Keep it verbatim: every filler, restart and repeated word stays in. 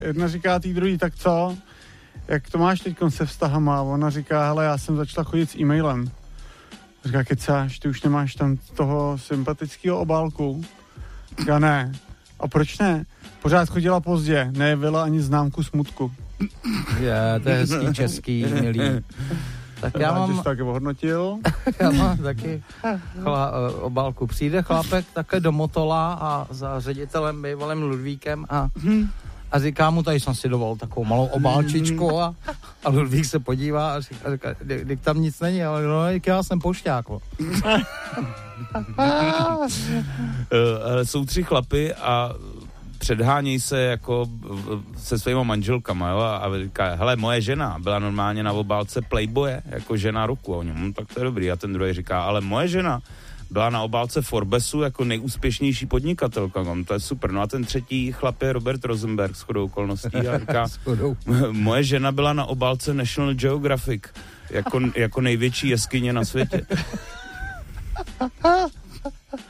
Jedna říká tý druhý, tak co? Jak to máš teď se vztahama? Ona říká, hele, já jsem začala chodit s e-mailem. Říká, kecáš, ty už nemáš tam toho sympatického obálku? Říká, ne. A proč ne? Pořád chodila pozdě, nejevila ani známku smutku. Je, to je hezký český, milý. Tak já mám... Ty jsi taky ohodnotil? Já mám taky chla, obálku. Přijde chlapek také do Motola a za ředitelem bývalým Ludvíkem a, a říká mu, tady jsem si dovolil takovou malou obálčičku a, a Ludvík se podívá a říká, říká když tam nic není, ale no, já jsem pošťák. Jsou tři chlapy a předháněj se jako se svýma manželkama, jo, a říká, hele, moje žena byla normálně na obálce Playboye, jako žena roku, a oni, hm, tak to je dobrý, a ten druhý říká, ale moje žena byla na obálce Forbesu jako nejúspěšnější podnikatelka, no, to je super, no a ten třetí chlap je Robert Rosenberg, shodou okolností, a říká, moje žena byla na obálce National Geographic, jako, jako největší jeskyně na světě.